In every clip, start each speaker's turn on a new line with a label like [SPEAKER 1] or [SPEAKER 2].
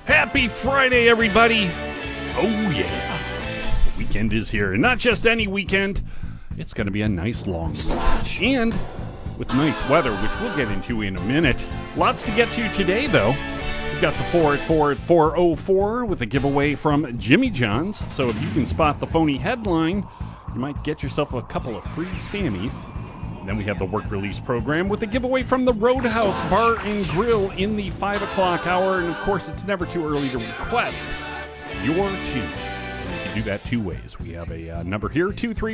[SPEAKER 1] Happy Friday, everybody. Oh, yeah. The weekend is here. And not just any weekend. It's going to be a nice long weekend. And with nice weather, which we'll get into in a minute. Lots to get to today, though. We've got the 4 at 4 at 4:04 with a giveaway from Jimmy John's. So if you can spot the phony headline, you might get yourself a couple of free Sammys. Then we have the work release program with a giveaway from the Roadhouse Bar and Grill in the 5 o'clock hour. And of course, it's never too early to request your tune. And you can do that two ways. We have a number here,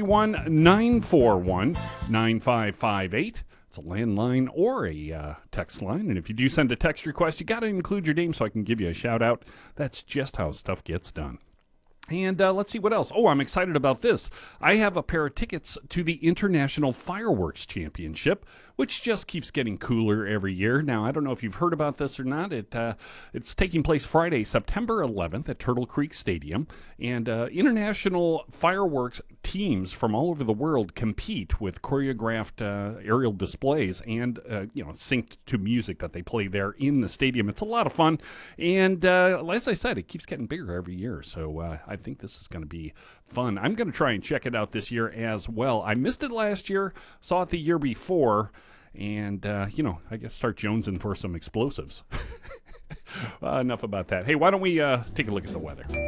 [SPEAKER 1] 231-941-9558. It's a landline or a text line. And if you do send a text request, you got to include your name so I can give you a shout out. That's just how stuff gets done. And let's see what else. Oh, I'm excited about this. I have a pair of tickets to the International Fireworks Championship, which just keeps getting cooler every year. Now, I don't know if you've heard about this or not. It's taking place Friday, September 11th at Turtle Creek Stadium. And international fireworks teams from all over the world compete with choreographed aerial displays and, synced to music that they play there in the stadium. It's a lot of fun. And as I said, it keeps getting bigger every year. So I think this is going to be fun. I'm going to try and check it out this year as well. I missed it last year, saw it the year before, and, I guess start jonesing for some explosives. Enough about that. Hey, why don't we take a look at the weather?